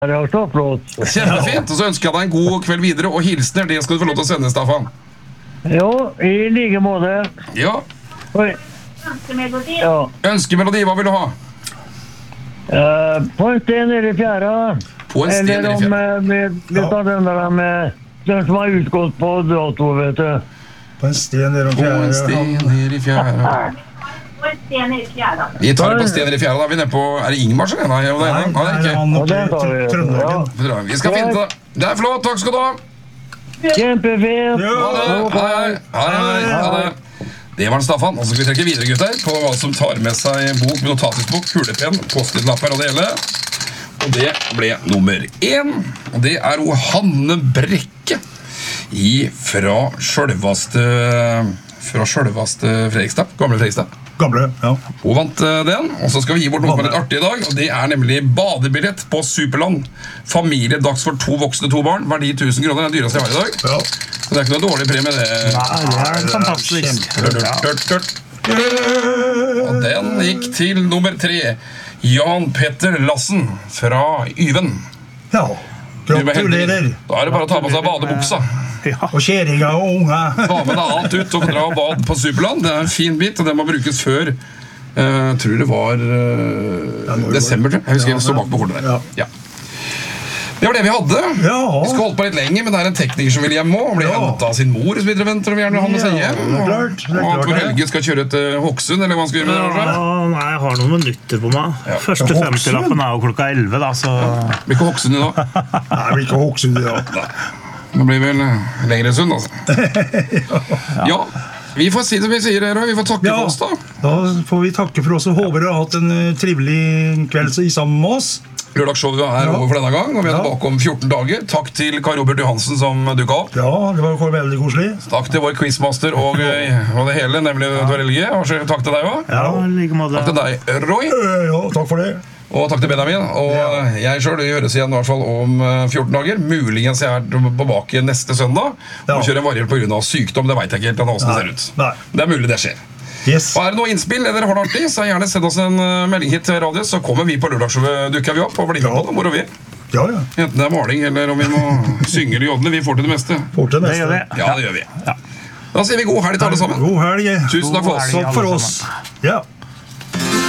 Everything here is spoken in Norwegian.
Det var så flott. Kjempefint, og så ønsker jeg deg en god kveld videre, og hilsener, det skal du få lov til å sende, Staffan. Jo, i like måte. Ja. Oi. Ja. Ønskemelodi, hva vil du ha? På en sted nede i fjæra. På en sted nede i fjæra. Eller vi tar den der med den som har utgått på dato, vet du. På en sted nede i På en sted nede i fjæra. Vi tar det på stener i fjæra, da. Vi er nede på... Er det Ingmars, eller? Nei, det er ikke. Vi skal finne det. Det er flott, takk skal du ha. Kjempefint. Ha det. Det var en Staffan. Og så skal vi trekke videre, gutter, på hva som tar med seg bok, notatisbok, kulepenn, post-it-lapper og det hele. Og det ble nummer 1. Og det er Hanne Brekke fra sjølvaste Fredrikstad, gamle Fredrikstad. Gamle, ja. Hun vant den, og så skal vi gi bort noe som er litt artig i dag, og det er nemlig badebillett på Superland. Familiedags for 2 voksne, 2 barn, verdi 1000 kroner, den dyreste jeg har i dag. Ja. Så det er ikke noe dårlig premie, det. Nei, det er fantastisk. Og den gikk til nummer 3. Jan Petter Lassen fra Yven. Ja, gratulerer. Da er det bare å ta på seg badebuksa. Og kjæringa og unga. Ta med deg alt ut og dra og bad på Superland. Det er en fin bit, og den må brukes før tror det var desember, tror jeg. Jeg husker det stod bak på kortet der. Ja. Det var det vi hadde. Vi skal holde på litt lenger, men det er en tekniker som vil hjem nå og bli hentet av sin mor, så videre venter, og vi gjerne vil ha med seg hjem. Og Tor Helge skal kjøre til Hokksund, eller hva han skal gjøre med det? Nei, jeg har noen minutter på meg. Første 50-lappen er jo klokka 11, da, så... Blir ikke Hokksund i dag? Nei, det blir ikke Hokksund i dag. Det blir vel lengre Sund, altså. Ja, vi får si det vi sier, vi får takke for oss da. Da får vi takke for oss, og håper du har hatt en trivelig kveld sammen med oss. Lørdagsshowet er over for denne gang, og vi er tilbake om 14 dager. Takk til Kai Robert Johansen som dukket opp. Ja, det var veldig koselig. Takk til vår quizmaster og det hele, nemlig Tor Helge. Og takk til deg også. Ja, like måte. Takk til deg, Roy. Ja, takk for det. Og takk til Benjamin. Og jeg selv, vi høres igjen i hvert fall om 14 dager. Muligens jeg er tilbake neste søndag. Og kjører en varier på grunn av sykdom, det vet jeg ikke helt hvordan det ser ut. Det er mulig det skjer. Yes. Og er det noe innspill, eller har det artig, så gjerne send oss en melding hit til radio, så kommer vi på lørdagsshowet, dukker vi opp og blir med på det, moro vi. Ja. Enten det er maling, eller om vi må synge eller jodle, vi får til det meste. Det gjør vi. Ja, det gjør vi. Da sier vi god helg til alle sammen. God helg. Tusen takk for oss. Takk for oss. Ja.